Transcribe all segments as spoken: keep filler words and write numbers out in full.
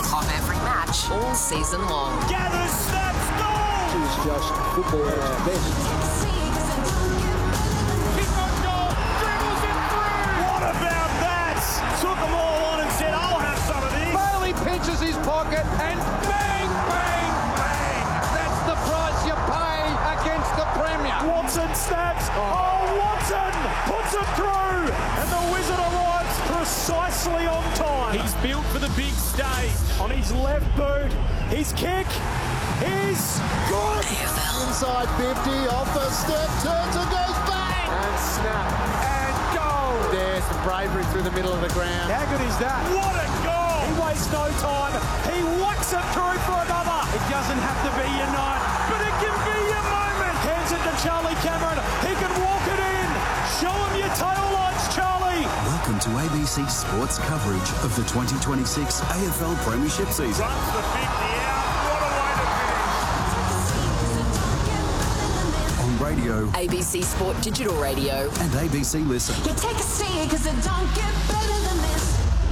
of every match all season long. Gathers, snaps, goal! It's just football at its best. Kick on goal, dribbles it through! What about that? Took them all on and said, I'll have some of this. Bailey pinches his pocket and bang, bang, bang! That's the price you pay against the Premier. Watson snaps. Oh, Watson puts it through. And the Wizard arrives precisely on time. He's built for the big stage. On his left boot, his kick is good. Inside fifty, off the step, turns and goes bang! And snap. And goal! There's some bravery through the middle of the ground. How good is that? What a goal. He wastes no time. He whacks it through for another. It doesn't have to be your night. But it can be your moment. Hands it to Charlie Cameron. He can walk it in. Show him your tail lights, Charlie. Welcome to A B C Sports coverage of the twenty twenty-six A F L Premiership season. Runs the fifty out. What a way to finish. On radio A B C Sport Digital Radio. and A B C Listen. You take a seat because it don't get better than this.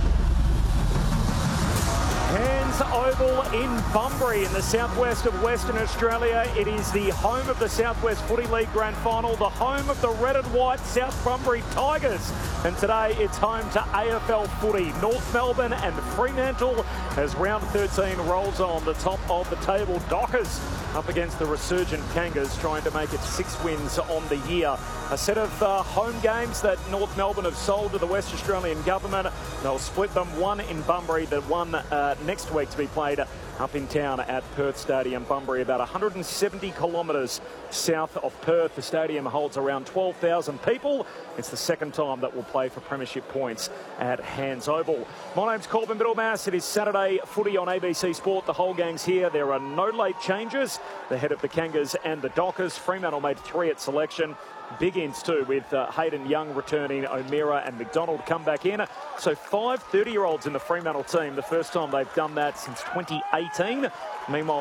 Hands Oval in Bunbury in the southwest of Western Australia. It is the home of the Southwest Footy League Grand Final, the home of the red and white South Bunbury Tigers. And today it's home to A F L footy. North Melbourne and Fremantle as round thirteen rolls on the top of the table. Dockers up against the resurgent Kangas, trying to make it six wins on the year. A set of uh, home games that North Melbourne have sold to the West Australian government. They'll split them, one in Bunbury, the one uh, next week to be played up in town at Perth Stadium. Bunbury, about one hundred seventy kilometres south of Perth. The stadium holds around twelve thousand people. It's the second time that we'll play for premiership points at Hands Oval. My name's Corbin Middlemass. It is Saturday footy on A B C Sport. The whole gang's here. There are no late changes. The head of the Kangas and the Dockers. Fremantle made three at selection. Big ins too, with uh, Hayden Young returning, O'Meara and McDonald come back in. So five thirty-year-olds in the Fremantle team, the first time they've done that since twenty eighteen. Meanwhile,